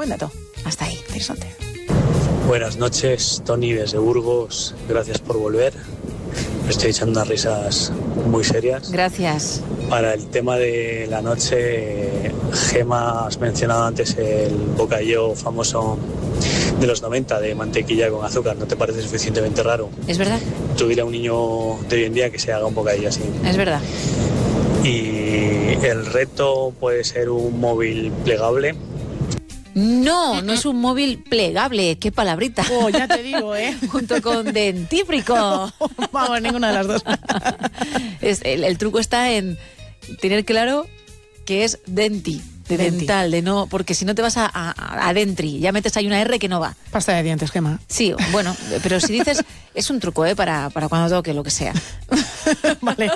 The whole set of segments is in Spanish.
Buen dato. Hasta ahí. Interesante. Buenas noches, Tony desde Burgos. Gracias por volver. Me estoy echando unas risas muy serias. Gracias. Para el tema de la noche, Gema, has mencionado antes el bocadillo famoso de los 90 de mantequilla con azúcar. ¿No te parece suficientemente raro? Es verdad. Tú dile a un niño de hoy en día que se haga un bocadillo así. Es verdad. Y el reto puede ser un móvil plegable. No, no es un móvil plegable. Qué palabrita. Oh, ya te digo, Junto con dentífrico. Vamos, ninguna de las dos. El truco está en tener claro que es denti. De dental, de no, porque si no te vas a dentri, ya metes ahí una R que no va. Pasta de dientes, Gema. Sí, bueno, pero si dices, es un truco, para cuando toque, lo que sea. Vale.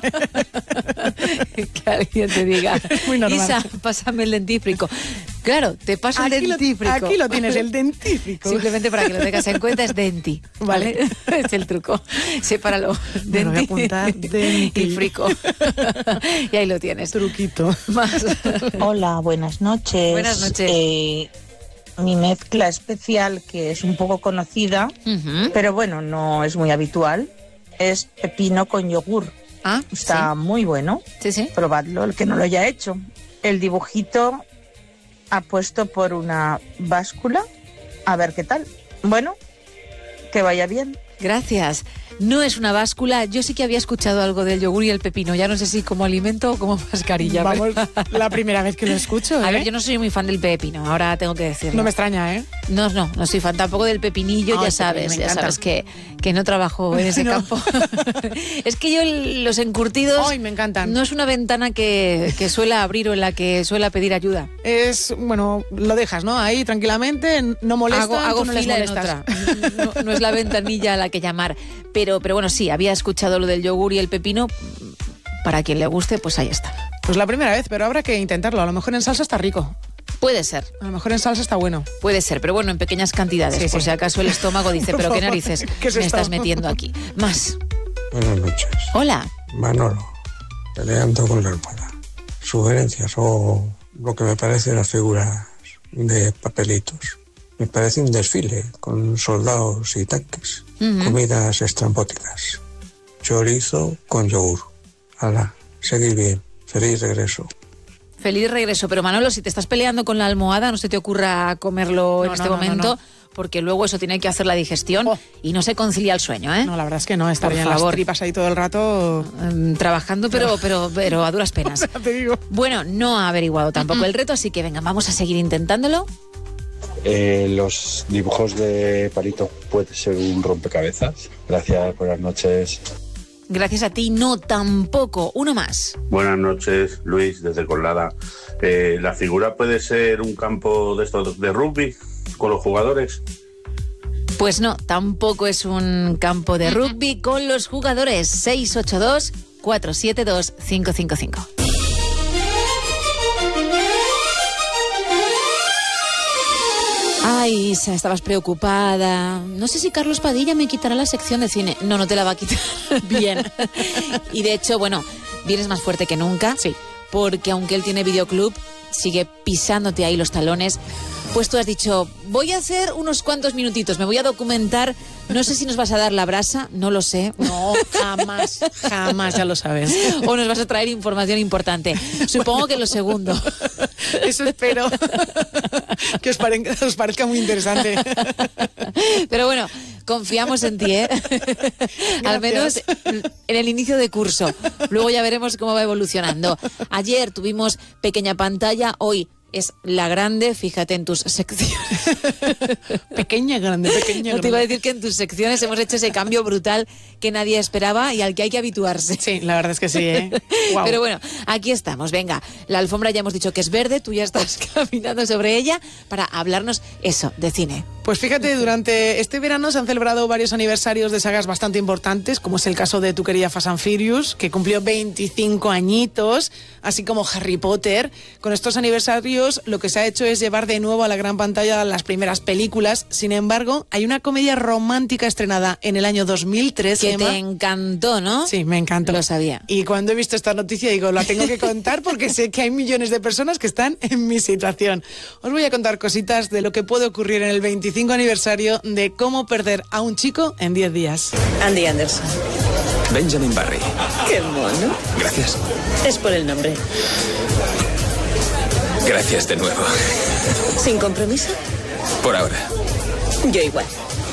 Que alguien te diga, muy normal. Isa, pásame el dentífrico. Claro, te paso el dentífrico. Aquí lo tienes, el dentífrico. Simplemente para que lo tengas en cuenta, es denti. ¿Vale? Es el truco. Sepáralo. Bueno, voy a apuntar dentífrico. Y ahí lo tienes. Truquito. Más. Hola, buenas noches. Buenas noches. Mi mezcla especial, que es un poco conocida, pero bueno, no es muy habitual, es pepino con yogur. Está muy bueno. Sí, sí. Probadlo, el que no lo haya hecho. El dibujito apuesto por una báscula. A ver qué tal. Bueno, que vaya bien. Gracias. No es una báscula. Yo sí que había escuchado algo del yogur y el pepino. Ya no sé si como alimento o como mascarilla. Vamos, la primera vez que lo escucho. A ver, yo no soy muy fan del pepino. Ahora tengo que decirlo. No me extraña, No soy fan tampoco del pepinillo. Ya sabes que no trabajo en ese campo. Es que yo los encurtidos... Ay, me encantan. No es una ventana que suela abrir o en la que suela pedir ayuda. Es, bueno, lo dejas, ¿no? Ahí tranquilamente, no molesta. Hago no fila les en otra. No es la ventanilla a la que llamar. Pero bueno, sí, había escuchado lo del yogur y el pepino. Para quien le guste, pues ahí está. Pues la primera vez, pero habrá que intentarlo. A lo mejor en salsa está rico. Puede ser. A lo mejor en salsa está bueno. Puede ser, pero bueno, en pequeñas cantidades. Por si acaso el estómago dice, pero qué narices me estás metiendo aquí. Más. Buenas noches. Hola. Manolo, peleando con la almohada. Sugerencias o lo que me parece las figuras de papelitos. Me parece un desfile con soldados y tanques. Comidas estrambóticas. Chorizo con yogur. Hala, seguid bien. Feliz regreso. Feliz regreso. Pero Manolo, si te estás peleando con la almohada, no se te ocurra comerlo en este momento, porque luego eso tiene que hacer la digestión y no se concilia el sueño, ¿eh? No, la verdad es que no. Estarían las tripas ahí todo el rato... trabajando, pero a duras penas. Te digo. Bueno, no ha averiguado tampoco el reto, así que venga, vamos a seguir intentándolo. Los dibujos de palito puede ser un rompecabezas. Gracias, buenas noches. Gracias a ti, no tampoco. Uno más. Buenas noches, Luis, desde Colada. ¿La figura puede ser un campo de estos de rugby con los jugadores? Pues no, tampoco es un campo de rugby con los jugadores. 682-472-555. Ay, Isa, estabas preocupada. No sé si Carlos Padilla me quitará la sección de cine. No te la va a quitar. Bien. Y de hecho, bueno, vienes más fuerte que nunca. Sí. Porque aunque él tiene videoclub, sigue pisándote ahí los talones. Pues tú has dicho, voy a hacer unos cuantos minutitos, me voy a documentar. No sé si nos vas a dar la brasa, no lo sé. No, jamás, ya lo sabes. O nos vas a traer información importante. Supongo que lo segundo. Eso espero. Que os parezca muy interesante. Pero bueno, confiamos en ti, ¿eh? Al menos en el inicio de curso. Luego ya veremos cómo va evolucionando. Ayer tuvimos pequeña pantalla, hoy es la grande, fíjate en tus secciones. Pequeña, grande. No te iba a decir que en tus secciones hemos hecho ese cambio brutal que nadie esperaba y al que hay que habituarse. Sí, la verdad es que sí, ¿eh? Wow. Pero bueno, aquí estamos, venga. La alfombra ya hemos dicho que es verde, tú ya estás caminando sobre ella para hablarnos eso, de cine. Pues fíjate, durante este verano se han celebrado varios aniversarios de sagas bastante importantes, como es el caso de tu querida Fast and Furious, que cumplió 25 añitos, así como Harry Potter. Con estos aniversarios Unidos lo que se ha hecho es llevar de nuevo a la gran pantalla las primeras películas. Sin embargo, hay una comedia romántica estrenada en el año 2003. Que Emma, te encantó, ¿no? Sí, me encantó. Lo sabía. Y cuando he visto esta noticia digo, la tengo que contar porque sé que hay millones de personas que están en mi situación. Os voy a contar cositas de lo que puede ocurrir en el 25 aniversario de Cómo perder a un chico en 10 días. Andy Anderson. Benjamin Barry. Qué mono. Gracias. Es por el nombre. Gracias de nuevo. ¿Sin compromiso? Por ahora. Yo igual.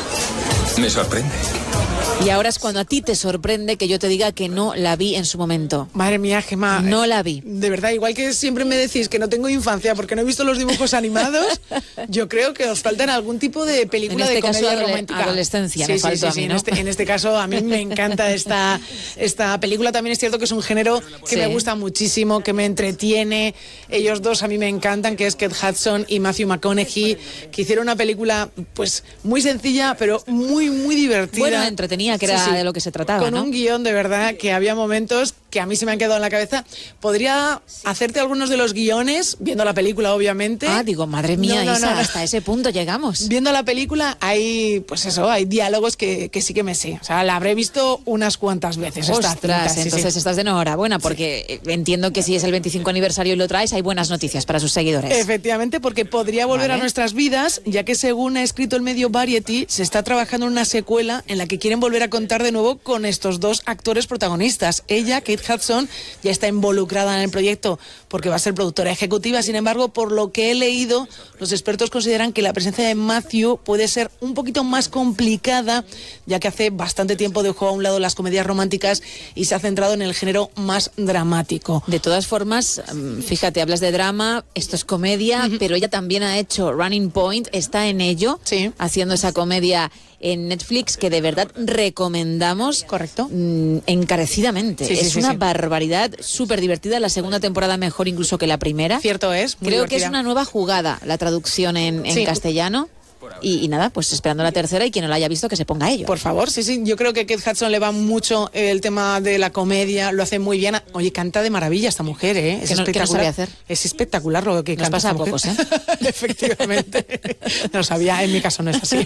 Me sorprende. Y ahora es cuando a ti te sorprende que yo te diga que no la vi en su momento. Madre mía, Gemma. No la vi. De verdad, igual que siempre me decís que no tengo infancia porque no he visto los dibujos animados, yo creo que os faltan algún tipo de película de comedia romántica. Adolescencia, me faltó a mí, ¿no? En este caso, a mí me encanta esta película. También es cierto que es un género que me gusta muchísimo, que me entretiene. Ellos dos a mí me encantan, que es Kate Hudson y Matthew McConaughey, que hicieron una película pues muy sencilla, pero muy, muy divertida. Bueno, entretenida, que era de lo que se trataba, con un guión de verdad que había momentos que a mí se me han quedado en la cabeza. Podría hacerte algunos de los guiones, viendo la película, obviamente. Ah, digo, madre mía, no, Isa, hasta ese punto llegamos. Viendo la película hay, pues eso, hay diálogos que sí que me sé. O sea, la habré visto unas cuantas veces. Ostras, esta cinta, entonces estás de enhorabuena, porque entiendo que si es el 25 aniversario y lo traes, hay buenas noticias para sus seguidores. Efectivamente, porque podría volver a nuestras vidas, ya que según ha escrito el medio Variety, se está trabajando en una secuela en la que quieren volver a contar de nuevo con estos dos actores protagonistas. Ella, Kate Hudson, ya está involucrada en el proyecto porque va a ser productora ejecutiva. Sin embargo, por lo que he leído, los expertos consideran que la presencia de Matthew puede ser un poquito más complicada, ya que hace bastante tiempo dejó a un lado las comedias románticas y se ha centrado en el género más dramático. De todas formas, fíjate, hablas de drama, esto es comedia, pero ella también ha hecho Running Point, está en ello, haciendo esa comedia en Netflix que de verdad recomendamos. Correcto. Encarecidamente. Es una barbaridad, súper divertida. La segunda temporada mejor incluso que la primera. Cierto es. Creo divertida. Que es una nueva jugada la traducción en castellano. Y nada, pues esperando la tercera, y quien no la haya visto que se ponga a ello. Por favor, sí, yo creo que Kate Hudson le va mucho el tema de la comedia, lo hace muy bien. Oye, canta de maravilla esta mujer, ¿eh? Es espectacular. ¿Qué no sabe hacer? Es espectacular lo que canta. Nos pasa esta a pocos, mujer. Efectivamente. No lo sabía, en mi caso no es así.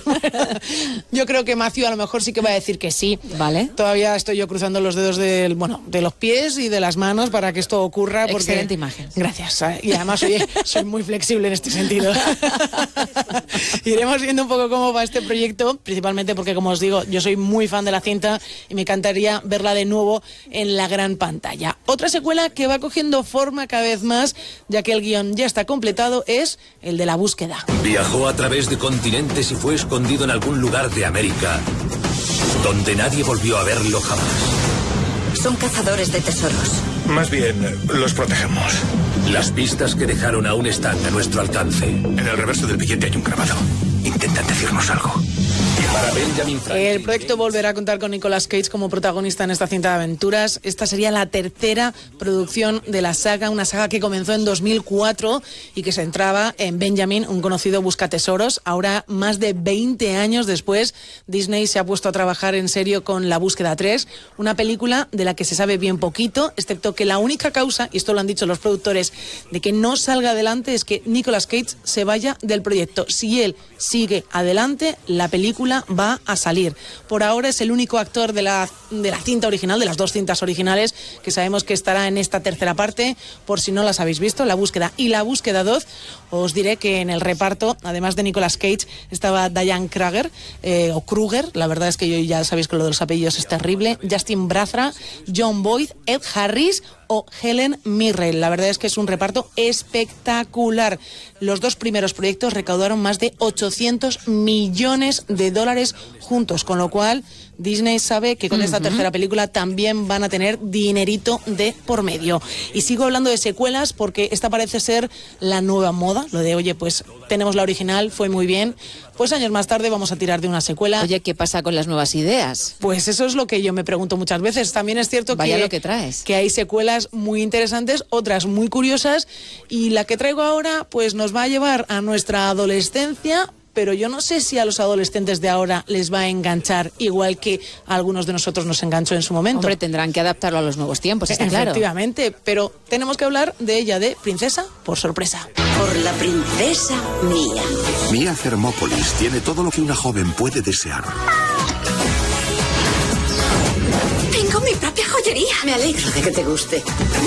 Yo creo que Matthew a lo mejor sí que va a decir que sí. Vale. Todavía estoy yo cruzando los dedos de los pies y de las manos para que esto ocurra. Porque... Excelente imagen. Gracias. Y además, oye, soy muy flexible en este sentido. Iremos viendo un poco cómo va este proyecto, principalmente porque, como os digo, yo soy muy fan de la cinta y me encantaría verla de nuevo en la gran pantalla. Otra secuela que va cogiendo forma cada vez más, ya que el guión ya está completado, es el de La búsqueda. Viajó a través de continentes y fue escondido en algún lugar de América, donde nadie volvió a verlo jamás. Son cazadores de tesoros. Más bien, los protegemos. Las pistas que dejaron aún están a nuestro alcance. En el reverso del billete hay un grabado. Intentan decirnos algo. Para Benjamin Franklin, el proyecto volverá a contar con Nicolas Cage como protagonista en esta cinta de aventuras. Esta sería la tercera producción de la saga, una saga que comenzó en 2004 y que se centraba en Benjamin, un conocido buscatesoros. Ahora, más de 20 años después, Disney se ha puesto a trabajar en serio con La búsqueda 3, una película de la que se sabe bien poquito, excepto que la única causa, y esto lo han dicho los productores, de que no salga adelante es que Nicolas Cage se vaya del proyecto. Si él sigue adelante, la película va a salir. Por ahora es el único actor de la cinta original, de las dos cintas originales, que sabemos que estará en esta tercera parte. Por si no las habéis visto, La búsqueda y La búsqueda 2, os diré que en el reparto, además de Nicolas Cage, estaba Diane Kruger, o Kruger, la verdad es que yo ya sabéis que lo de los apellidos es terrible, Justin Brathra, John Boyd, Ed Harris o Helen Mirren. La verdad es que es un reparto espectacular. Los dos primeros proyectos recaudaron más de $800 millones juntos, con lo cual Disney sabe que con esta tercera película también van a tener dinerito de por medio. Y sigo hablando de secuelas porque esta parece ser la nueva moda, lo de, oye, pues tenemos la original, fue muy bien, pues años más tarde vamos a tirar de una secuela. Oye, ¿qué pasa con las nuevas ideas? Pues eso es lo que yo me pregunto muchas veces. También es cierto que hay secuelas muy interesantes, otras muy curiosas, y la que traigo ahora pues nos va a llevar a nuestra adolescencia, pero yo no sé si a los adolescentes de ahora les va a enganchar igual que a algunos de nosotros nos enganchó en su momento. Hombre, tendrán que adaptarlo a los nuevos tiempos, está claro. Efectivamente, pero tenemos que hablar de ella, de Princesa por sorpresa. Por la princesa Mía. Mía Thermopolis tiene todo lo que una joven puede desear. Tengo mi propia joyería. Me alegro de que te guste.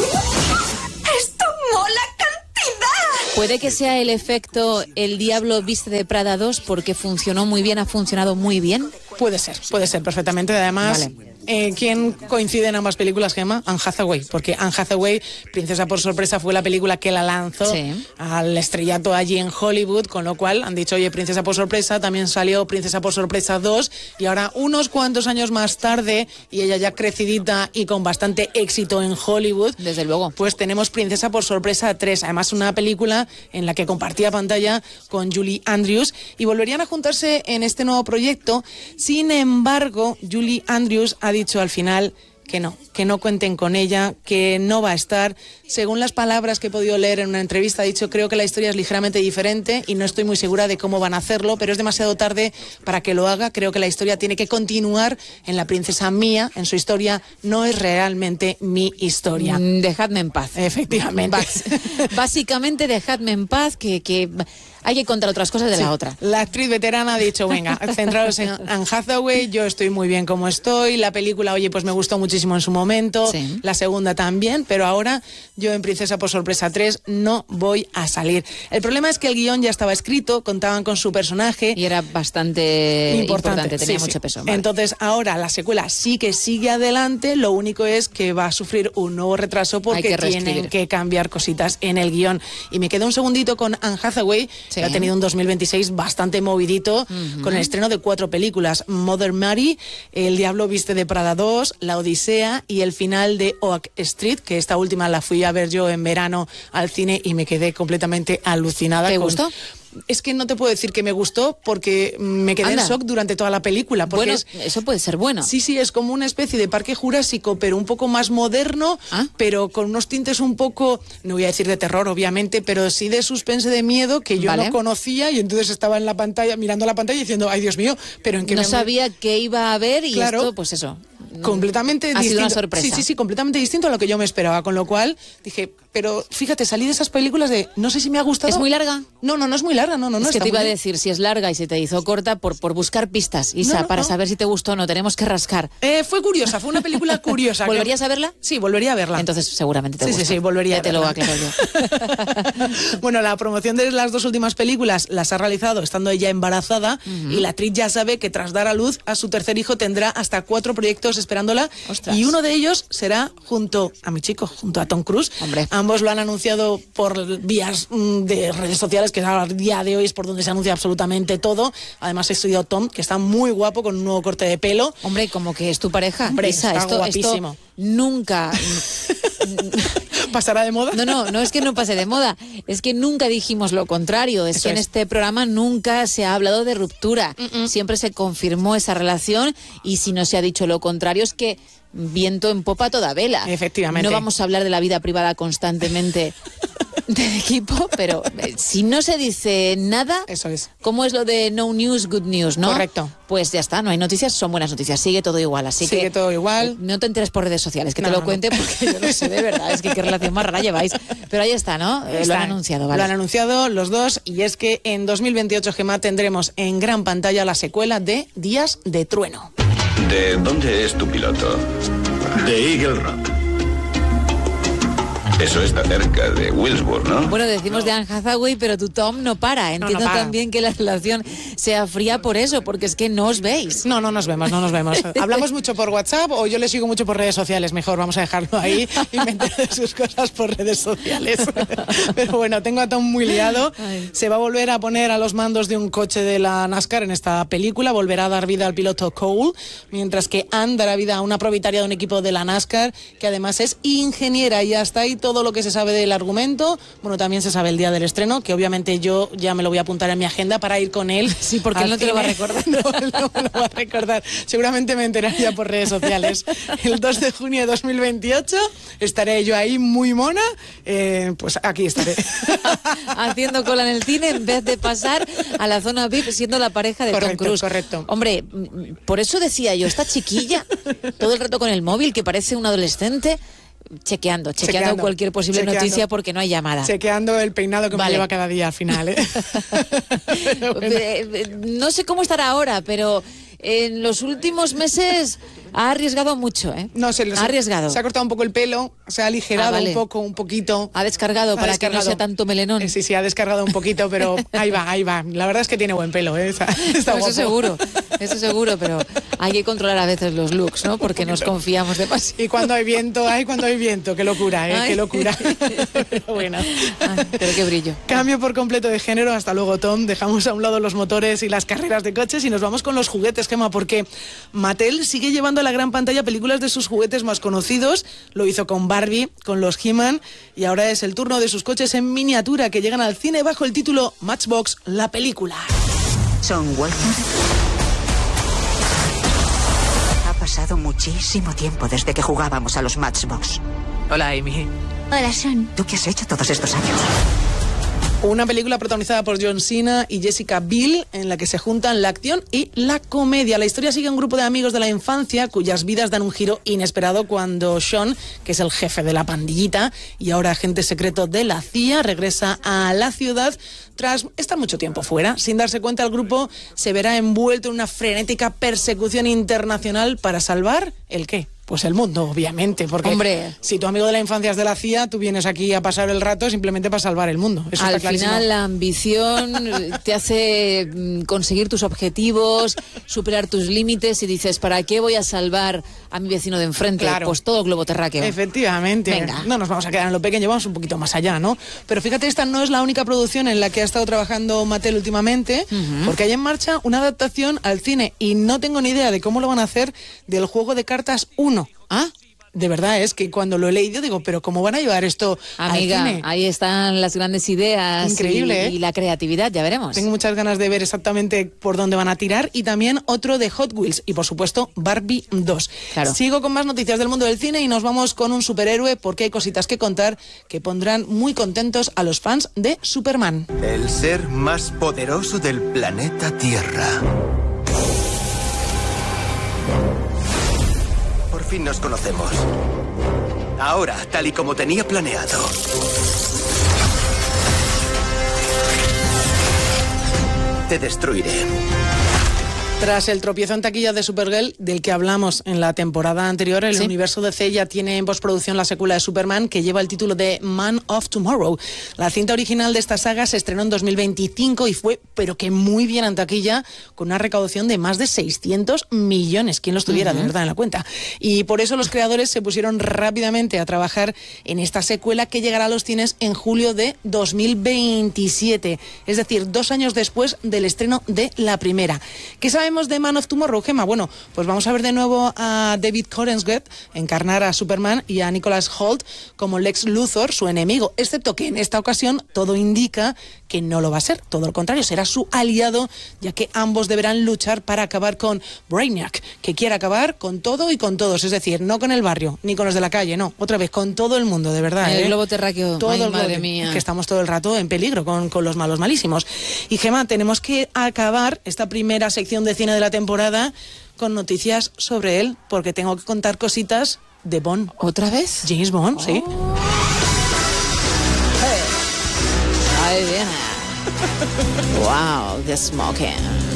¡Esto mola cantidad! Puede que sea el efecto El Diablo Viste de Prada 2 porque funcionó muy bien, ha funcionado muy bien. Puede ser perfectamente. Además, vale. ¿Quién coincide en ambas películas, Gemma? Anne Hathaway, porque Anne Hathaway, Princesa por sorpresa, fue la película que la lanzó al estrellato allí en Hollywood, con lo cual han dicho, oye, Princesa por sorpresa, también salió Princesa por sorpresa 2, y ahora unos cuantos años más tarde, y ella ya crecidita y con bastante éxito en Hollywood, desde luego, pues tenemos Princesa por sorpresa 3, además una película en la que compartía pantalla con Julie Andrews, y volverían a juntarse en este nuevo proyecto. Sin embargo, Julie Andrews ha dicho al final que no cuenten con ella, que no va a estar. Según las palabras que he podido leer en una entrevista, ha dicho, creo que la historia es ligeramente diferente y no estoy muy segura de cómo van a hacerlo, pero es demasiado tarde para que lo haga. Creo que la historia tiene que continuar en la princesa Mía, en su historia, no es realmente mi historia. Dejadme en paz. Efectivamente. Básicamente, dejadme en paz, que hay que contar otras cosas de la otra. La actriz veterana ha dicho, venga, centraros en Anne Hathaway, yo estoy muy bien como estoy, la película, oye, pues me gustó muchísimo en su momento, la segunda también, pero ahora yo en Princesa por sorpresa 3 no voy a salir. El problema es que el guión ya estaba escrito, contaban con su personaje. Y era bastante importante tenía mucho peso. Vale. Entonces ahora la secuela sí que sigue adelante, lo único es que va a sufrir un nuevo retraso porque tienen que cambiar cositas en el guión. Y me quedo un segundito con Anne Hathaway, que ha tenido un 2026 bastante movidito, con el estreno de 4 películas: Mother Mary, El Diablo Viste de Prada 2, La Odisea y el final de Oak Street, que esta última la fui a ver yo en verano al cine y me quedé completamente alucinada. ¿Te gustó? Es que no te puedo decir que me gustó porque me quedé en shock durante toda la película. Bueno, eso puede ser bueno. Sí, es como una especie de Parque Jurásico, pero un poco más moderno, pero con unos tintes un poco, no voy a decir de terror, obviamente, pero sí de suspense, de miedo, que yo no conocía, y entonces estaba en la pantalla, mirando la pantalla y diciendo, ay, Dios mío, pero en qué no sabía qué iba a haber y esto, pues eso. Completamente distinto. Ha sido una sorpresa. Sí, completamente distinto a lo que yo me esperaba, con lo cual dije, pero fíjate, salí de esas películas de, no sé si me ha gustado. ¿Es muy larga? No es muy larga, no. Es que te iba a decir, si es larga y se te hizo corta, por buscar pistas, Isa, para saber si te gustó o no, tenemos que rascar. Fue curiosa, fue una película curiosa. ¿Volverías a verla? Sí, volvería a verla. Entonces seguramente te gusta. Sí, volvería a verla. Te lo aclaro yo. Bueno, la promoción de las 2 últimas películas las ha realizado estando ella embarazada, y la actriz ya sabe que tras dar a luz a su tercer hijo tendrá hasta 4 proyectos esperándola. Ostras. Y uno de ellos será junto a mi chico, junto a Tom Cruise. Hombre. Ambos lo han anunciado por vías de redes sociales, que a día de hoy es por donde se anuncia absolutamente todo. Además he estudiado Tom, que está muy guapo con un nuevo corte de pelo. Hombre, como que es tu pareja. Hombre, Isa, está guapísimo. Esto nunca... ¿Pasará de moda? No es que no pase de moda, es que nunca dijimos lo contrario, es que en este programa nunca se ha hablado de ruptura, siempre se confirmó esa relación, y si no se ha dicho lo contrario es que viento en popa toda vela. Efectivamente. No vamos a hablar de la vida privada constantemente del equipo, pero si no se dice nada, eso es. ¿Cómo es lo de no news, good news, no? Correcto. Pues ya está, no hay noticias, son buenas noticias, sigue todo igual, así que... Sigue todo igual. No te enteres por redes sociales, que te lo cuente, porque yo no sé de verdad, es que qué relación más rara lleváis. Pero ahí está, ¿no? Lo han anunciado, ¿vale? Lo han anunciado los dos, y es que en 2028, Gemma, tendremos en gran pantalla la secuela de Días de Trueno. ¿De dónde es tu piloto? De Eagle Rock. Eso está cerca de Wilsburg, ¿no? Bueno, decimos de Anne Hathaway, pero tu Tom no para. Entiendo también que la relación sea fría por eso, porque es que no os veis. No nos vemos. Hablamos mucho por WhatsApp, o yo le sigo mucho por redes sociales. Mejor vamos a dejarlo ahí y me entero de sus cosas por redes sociales. Pero bueno, tengo a Tom muy liado. Se va a volver a poner a los mandos de un coche de la NASCAR en esta película. Volverá a dar vida al piloto Cole, mientras que Anne dará vida a una propietaria de un equipo de la NASCAR, que además es ingeniera, y hasta ahí todo lo que se sabe del argumento. Bueno, también se sabe el día del estreno, que obviamente yo ya me lo voy a apuntar en mi agenda para ir con él. Sí, porque él no te lo va a recordar. No me lo va a recordar. Seguramente me enteraría por redes sociales. El 2 de junio de 2028 estaré yo ahí muy mona. Pues aquí estaré. Haciendo cola en el cine en vez de pasar a la zona VIP siendo la pareja de Tom Cruise. Correcto. Hombre, por eso decía yo, esta chiquilla, todo el rato con el móvil, que parece un adolescente. Chequeando cualquier posible noticia porque no hay llamada. Chequeando el peinado que me lleva cada día al final, ¿eh? No sé cómo estará ahora, pero en los últimos meses ha arriesgado mucho, ¿eh? No, ha arriesgado. Se ha cortado un poco el pelo, se ha aligerado un poquito. Ha descargado para que no sea tanto melenón. Sí, ha descargado un poquito, pero ahí va. La verdad es que tiene buen pelo, ¿eh? Está eso seguro, pero hay que controlar a veces los looks, ¿no? Porque nos confiamos demasiado. Y cuando hay viento, qué locura, ¿eh? Qué locura. Pero bueno. Pero qué brillo. Cambio por completo de género. Hasta luego, Tom. Dejamos a un lado los motores y las carreras de coches y nos vamos con los juguetes, Gemma, porque Mattel sigue llevando a la gran pantalla películas de sus juguetes más conocidos. Lo hizo con Barbie, con los He-Man, y ahora es el turno de sus coches en miniatura que llegan al cine bajo el título Matchbox, la película. ¿Son Walter? Ha pasado muchísimo tiempo desde que jugábamos a los Matchbox. Hola, Amy. Hola, Sean. ¿Tú qué has hecho todos estos años? Una película protagonizada por John Cena y Jessica Biel, en la que se juntan la acción y la comedia. La historia sigue a un grupo de amigos de la infancia cuyas vidas dan un giro inesperado cuando Sean, que es el jefe de la pandillita y ahora agente secreto de la CIA, regresa a la ciudad tras estar mucho tiempo fuera. Sin darse cuenta, el grupo se verá envuelto en una frenética persecución internacional para salvar ¿el qué? Pues el mundo, obviamente, porque si tu amigo de la infancia es de la CIA, tú vienes aquí a pasar el rato simplemente para salvar el mundo. Eso al está clarísimo. final la ambición te hace conseguir tus objetivos, superar tus límites y dices, ¿para qué voy a salvar a mi vecino de enfrente? Claro. Pues todo globo terráqueo. Efectivamente. Venga. No nos vamos a quedar en lo pequeño, vamos un poquito más allá, ¿no? Pero fíjate, esta no es la única producción en la que ha estado trabajando Mattel últimamente, porque hay en marcha una adaptación al cine y no tengo ni idea de cómo lo van a hacer del juego de cartas 1. De verdad, es que cuando lo he leído digo, pero ¿cómo van a llevar esto Amiga, al cine? Ahí están las grandes ideas. Increíble, y la creatividad, ya veremos. Tengo muchas ganas de ver exactamente por dónde van a tirar, y también otro de Hot Wheels y por supuesto Barbie 2. Claro. Sigo con más noticias del mundo del cine y nos vamos con un superhéroe porque hay cositas que contar que pondrán muy contentos a los fans de Superman. El ser más poderoso del planeta Tierra. Por fin nos conocemos. Ahora, tal y como tenía planeado. Te destruiré. Tras el tropiezo en taquilla de Supergirl, del que hablamos en la temporada anterior, el universo DC ya tiene en postproducción la secuela de Superman, que lleva el título de Man of Tomorrow. La cinta original de esta saga se estrenó en 2025 y fue, pero que muy bien en taquilla, con una recaudación de más de 600 millones. ¿Quién los tuviera de verdad en la cuenta? Y por eso los creadores se pusieron rápidamente a trabajar en esta secuela que llegará a los cines en julio de 2027. Es decir, 2 años después del estreno de la primera. ¿Qué sabemos de Man of Tomorrow, Gemma? Bueno, pues vamos a ver de nuevo a David Corenswet encarnar a Superman y a Nicholas Hoult como Lex Luthor, su enemigo, excepto que en esta ocasión todo indica que no lo va a ser, todo lo contrario, será su aliado, ya que ambos deberán luchar para acabar con Brainiac, que quiere acabar con todo y con todos, es decir, no con el barrio, ni con los de la calle, no, otra vez, con todo el mundo, de verdad. El globo terráqueo, todo ay, madre mía. Que estamos todo el rato en peligro con los malos malísimos. Y Gemma, tenemos que acabar esta primera sección de cine de la temporada con noticias sobre él, porque tengo que contar cositas de Bond. ¿Otra vez? James Bond, sí. Ahí viene. Wow, the smoking.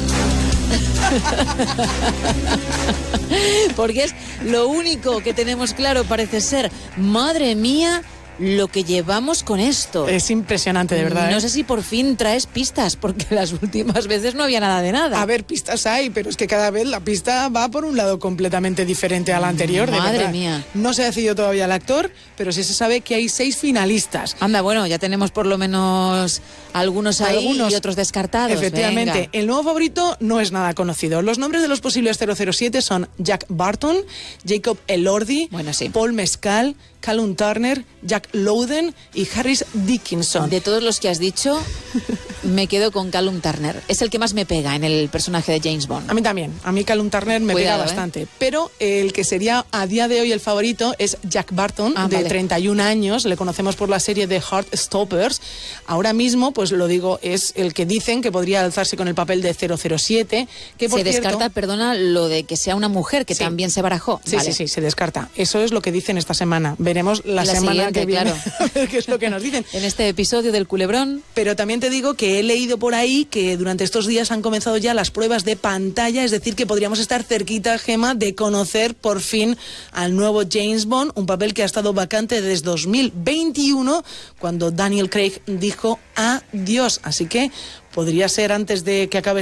Porque es lo único que tenemos claro, parece ser. Madre mía, lo que llevamos con esto. Es impresionante, de verdad. No sé si por fin traes pistas, porque las últimas veces no había nada de nada. A ver, pistas hay, pero es que cada vez la pista va por un lado completamente diferente a la anterior. Madre mía. No se ha decidido todavía el actor, pero sí se sabe que hay 6 finalistas. Anda, bueno, ya tenemos por lo menos algunos ahí y otros descartados. Efectivamente. Venga. El nuevo favorito no es nada conocido. Los nombres de los posibles 007 son Jack Barton, Jacob Elordi, Paul Mescal, Callum Turner, Jack Lowden y Harris Dickinson. De todos los que has dicho, me quedo con Callum Turner. Es el que más me pega en el personaje de James Bond. A mí también. A mí Callum Turner me pega bastante. Pero el que sería a día de hoy el favorito es Jack Barton, de 31 años. Le conocemos por la serie de Heartstoppers. Ahora mismo, pues lo digo, es el que dicen que podría alzarse con el papel de 007. Que por se descarta, perdona, lo de que sea una mujer, que también se barajó. Sí, sí, se descarta. Eso es lo que dicen esta semana. veremos la semana siguiente, que viene, claro. qué es lo que nos dicen. En este episodio del Culebrón. Pero también te digo que he leído por ahí que durante estos días han comenzado ya las pruebas de pantalla, es decir, que podríamos estar cerquita, Gema, de conocer por fin al nuevo James Bond, un papel que ha estado vacante desde 2021, cuando Daniel Craig dijo adiós. Así que podría ser antes de que acabe